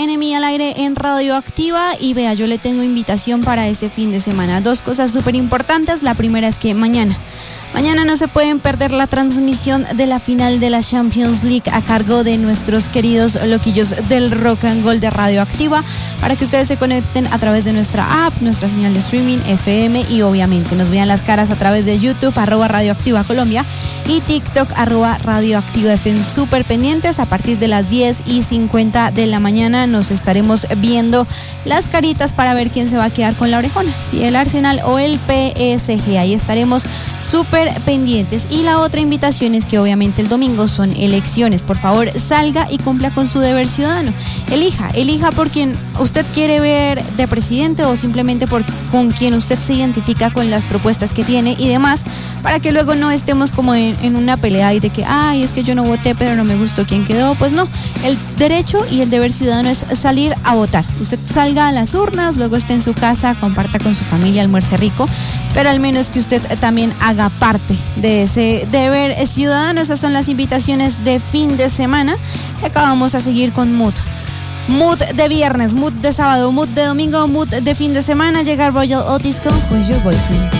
Enemy al aire en Radioactiva. Y vea, yo le tengo invitación para este fin de semana. 2 cosas súper importantes. La primera es que mañana no se pueden perder la transmisión de la final de la Champions League a cargo de nuestros queridos loquillos del Rock and Gold de Radioactiva, para que ustedes se conecten a través de nuestra app, nuestra señal de streaming FM, y obviamente nos vean las caras a través de YouTube, @Radioactiva Colombia, y TikTok, @Radioactiva. Estén súper pendientes. A partir de las 10:50 de la mañana nos estaremos viendo las caritas para ver quién se va a quedar con la orejona, si el Arsenal o el PSG. Ahí estaremos súper pendientes. Y la otra invitación es que obviamente el domingo son elecciones. Por favor, salga y cumpla con su deber ciudadano. Elija por quien usted quiere ver de presidente, o simplemente con quien usted se identifica con las propuestas que tiene y demás, para que luego no estemos como en una pelea y de que, es que yo no voté pero no me gustó quién quedó. Pues no, el derecho y el deber ciudadano es salir a votar. Usted salga a las urnas, luego esté en su casa, comparta con su familia, almuerce rico, pero al menos que usted también haga parte de ese deber ciudadano. Esas son las invitaciones de fin de semana. Y acá vamos a seguir con Mood de viernes, Mood de sábado, Mood de domingo, Mood de fin de semana. Llega Royal Otis con Who's Your Boyfriend.